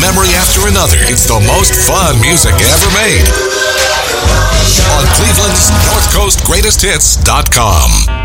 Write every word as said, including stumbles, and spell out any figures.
memory after another. It's the most fun music ever made. On Cleveland's North Coast Greatest Hits dot com.